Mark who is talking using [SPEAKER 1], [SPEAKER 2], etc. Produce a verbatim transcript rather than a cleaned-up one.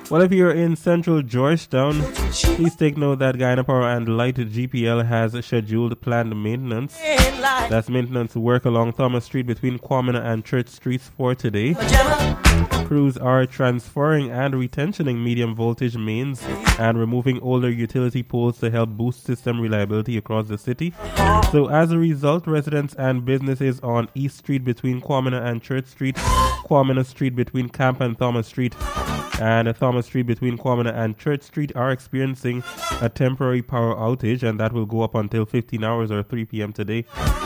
[SPEAKER 1] Well, if you're in central Georgetown, please take note that Guyana Power and Light G P L has scheduled planned maintenance. That's maintenance work along Thomas Street between Kwamina and Church Streets for today. Crews are transferring and retensioning medium voltage mains and removing older utility poles to help boost system reliability across the city. So as a result, residents and businesses on East Street between Kwamina and Church Street, Kwamina Street between Camp and Thomas Street, and Thomas Street between Kwamina and Church Street are experiencing a temporary power outage, and that will go up until fifteen hours or three p.m. today.